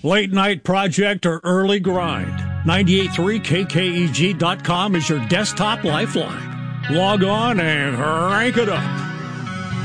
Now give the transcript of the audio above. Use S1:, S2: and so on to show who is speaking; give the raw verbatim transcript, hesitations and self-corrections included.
S1: Late night project or early grind? ninety-eight point three K K E G dot com is your desktop lifeline. Log on and crank it up.